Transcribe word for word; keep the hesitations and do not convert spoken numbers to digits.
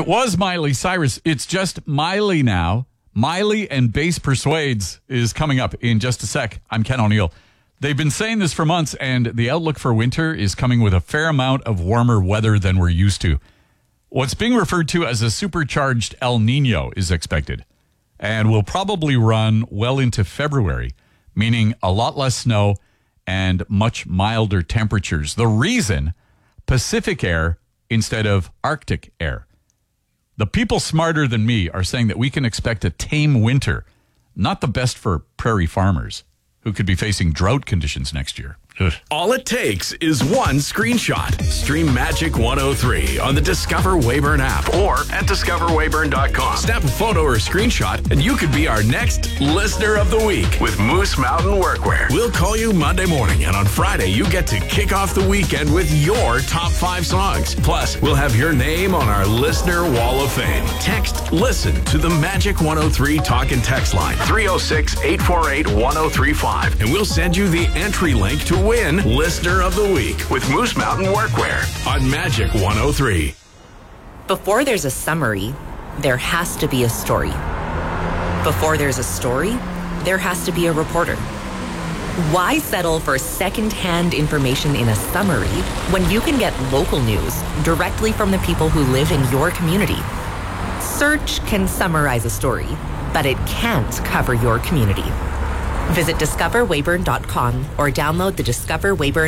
It was Miley Cyrus. It's just Miley now. Miley and Bass Persuades is coming up in just a sec. I'm Ken O'Neill. They've been saying this for months, and the outlook for winter is coming with a fair amount of warmer weather than we're used to. What's being referred to as a supercharged El Nino is expected, and will probably run well into February, meaning a lot less snow and much milder temperatures. The reason, Pacific air instead of Arctic air. The people smarter than me are saying that we can expect a tame winter, not the best for prairie farmers who could be facing drought conditions next year. Ugh. All it takes is one screenshot. Stream Magic one oh three on the Discover Weyburn app or at discover weyburn dot com. Snap a photo or screenshot and you could be our next Listener of the Week with Moose Mountain Workwear. We'll call you Monday morning, and on Friday you get to kick off the weekend with your top five songs. Plus, we'll have your name on our Listener Wall of Fame. Text LISTEN to the Magic one oh three talk and text line three oh six, eight four eight, one oh three five, and we'll send you the entry link to win Listener of the Week with Moose Mountain Workwear on Magic one oh three. Before there's a summary, there has to be a story. Before there's a story, there has to be a reporter. Why settle for second-hand information in a summary when you can get local news directly from the people who live in your community? Search can summarize a story, but it can't cover your community. Visit discover weyburn dot com or download the Discover Weyburn